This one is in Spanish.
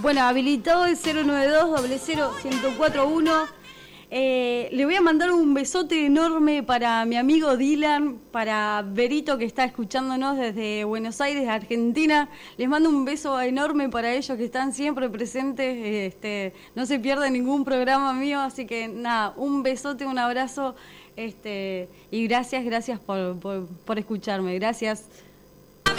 Bueno, habilitado el 092-00-1041. Le voy a mandar un besote enorme para mi amigo Dylan, para Berito que está escuchándonos desde Buenos Aires, Argentina. Les mando un beso enorme para ellos que están siempre presentes. No se pierde ningún programa mío, así que nada, un besote, un abrazo y gracias por escucharme. Gracias.